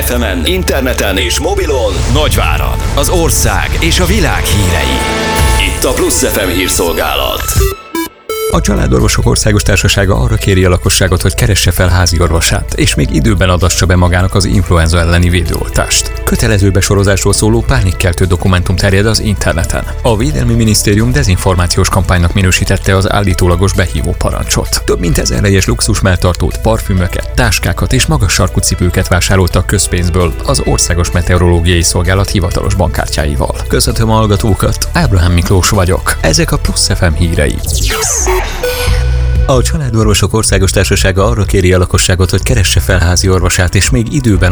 FM-en, interneten és mobilon Nagyvárad, az ország és a világ hírei. Itt a Plusz FM hírszolgálat. A Családorvosok Országos Társasága arra kéri a lakosságot, hogy keresse fel házi orvosát, és még időben adassa be magának az influenza elleni védőoltást. Kötelező besorozásról szóló pánikkeltő dokumentum terjed az interneten. A Védelmi Minisztérium dezinformációs kampánynak minősítette az állítólagos behívó parancsot. Több mint 1000 helyes luxusmelltartót, parfümöket, táskákat és magas sarkú cipőket vásároltak közpénzből az Országos Meteorológiai Szolgálat hivatalos bankkártyáival. Köszöntöm a hallgatókat, Ábrahám Miklós vagyok. Ezek a Plusz FM hírei. A Családorvosok Országos Társasága arra kéri a lakosságot, hogy keresse fel házi orvosát, és még időben